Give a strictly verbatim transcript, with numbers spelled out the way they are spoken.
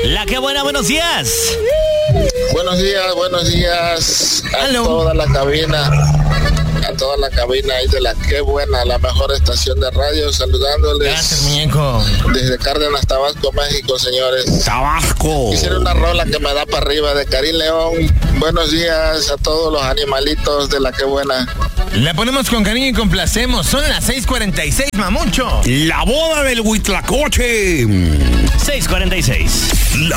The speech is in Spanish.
La que buena, buenos días. Buenos días, buenos días a Hello. toda la cabina, a toda la cabina ahí de la que buena, la mejor estación de radio, saludándoles. Gracias, muñeco. Desde Cárdenas, Tabasco, México, señores. Tabasco. Quisiera una rola que me da para arriba de Karim León. Buenos días a todos los animalitos de la que buena. Le ponemos con cariño y complacemos. Son las seis cuarenta y seis, mamucho. La boda del Huitlacoche. seis cuarenta y seis.